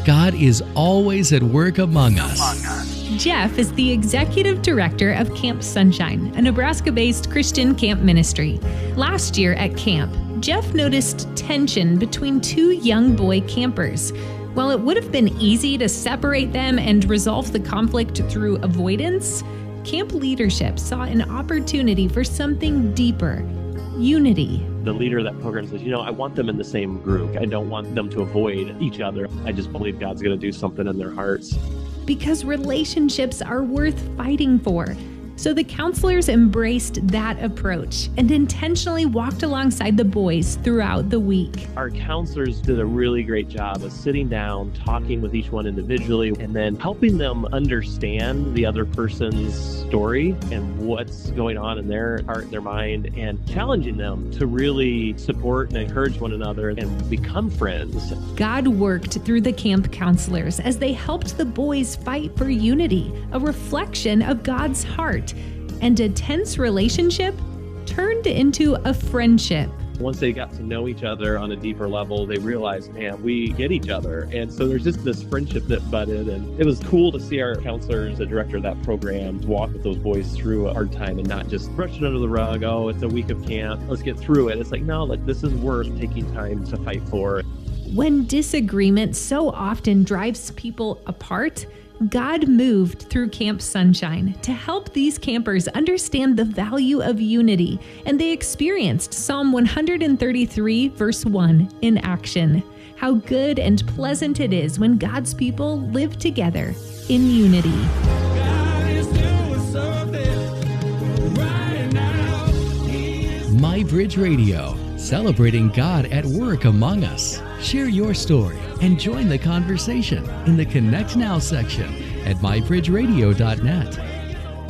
God is always at work among us. Jeff is the executive director of Camp Sunshine, a Nebraska-based Christian camp ministry. Last year at camp, Jeff noticed tension between two young boy campers. While it would have been easy to separate them and resolve the conflict through avoidance, camp leadership saw an opportunity for something deeper: unity. The leader of that program says, I want them in the same group. I don't want them to avoid each other. I just believe God's going to do something in their hearts. Because relationships are worth fighting for. So the counselors embraced that approach and intentionally walked alongside the boys throughout the week. Our counselors did a really great job of sitting down, talking with each one individually, and then helping them understand the other person's story and what's going on in their heart, their mind, and challenging them to really support and encourage one another and become friends. God worked through the camp counselors as they helped the boys fight for unity, a reflection of God's heart. And a tense relationship turned into a friendship. Once they got to know each other on a deeper level, they realized, man, we get each other. And so there's just this friendship that budded. And it was cool to see our counselors, the director of that program, walk with those boys through a hard time and not just brush it under the rug. Oh, it's a week of camp. Let's get through it. It's like, no, this is worth taking time to fight for. When disagreement so often drives people apart, God moved through Camp Sunshine to help these campers understand the value of unity, and they experienced Psalm 133, verse 1 in action. How good and pleasant it is when God's people live together in unity. God is doing something right now. MyBridge Radio, celebrating God at work among us. Share your story and join the conversation in the Connect Now section at mybridgeradio.net.